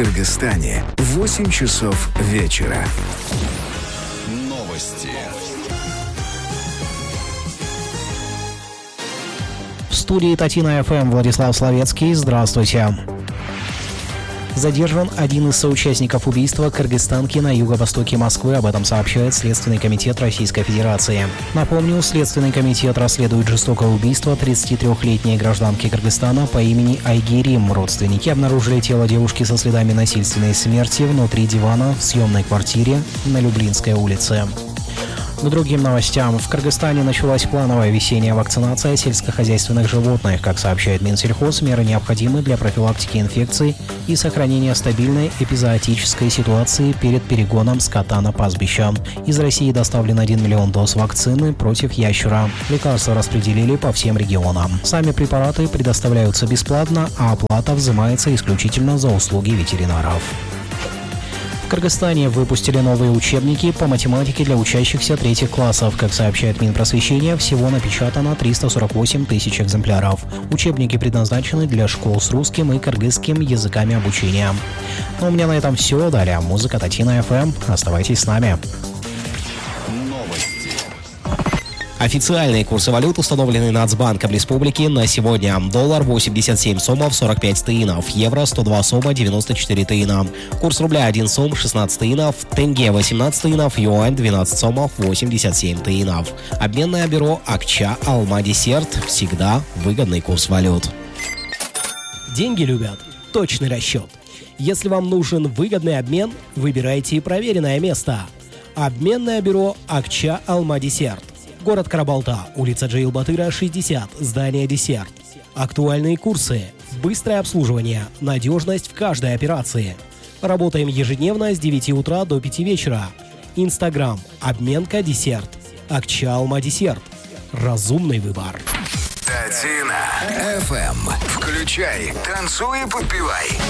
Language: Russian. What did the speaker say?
Кыргызстане в 8 часов вечера. Новости. В студии Татина ФМ Владислав Словецкий. Здравствуйте. Задержан один из соучастников убийства кыргызстанки на юго-востоке Москвы. Об этом сообщает Следственный комитет Российской Федерации. Напомню, Следственный комитет расследует жестокое убийство 33-летней гражданки Кыргызстана по имени Айгерим. Родственники обнаружили тело девушки со следами насильственной смерти внутри дивана в съемной квартире на Люблинской улице. К другим новостям. В Кыргызстане началась плановая весенняя вакцинация сельскохозяйственных животных. Как сообщает Минсельхоз, меры необходимы для профилактики инфекций и сохранения стабильной эпизоотической ситуации перед перегоном скота на пастбища. Из России доставлен 1 миллион доз вакцины против ящера. Лекарства распределили по всем регионам. Сами препараты предоставляются бесплатно, а оплата взимается исключительно за услуги ветеринаров. В Кыргызстане выпустили новые учебники по математике для учащихся третьих классов. Как сообщает Минпросвещение, всего напечатано 348 тысяч экземпляров. Учебники предназначены для школ с русским и кыргызским языками обучения. Ну, у меня на этом все. Далее музыка Татина ФМ. Оставайтесь с нами. Официальные курсы валют установлены Нацбанком Республики на сегодня. Доллар 87 сомов 45 тыинов, евро 102 сома 94 тыина. Курс рубля 1 сом 16 тыинов, тенге 18 тыинов, юань 12 сомов 87 тыинов. Обменное бюро Акча Алма Десерт. Всегда выгодный курс валют. Деньги любят точный расчет. Если вам нужен выгодный обмен, выбирайте проверенное место. Обменное бюро Акча Алма Десерт. Город Карабалта, улица Джейл Батыра, 60, здание Десерт. Актуальные курсы, быстрое обслуживание, надежность в каждой операции. Работаем ежедневно с 9 утра до 5 вечера. Инстаграм, обменка Десерт. Акча Алма Десерт. Разумный выбор. Татина ФМ. Включай, танцуй и подпевай.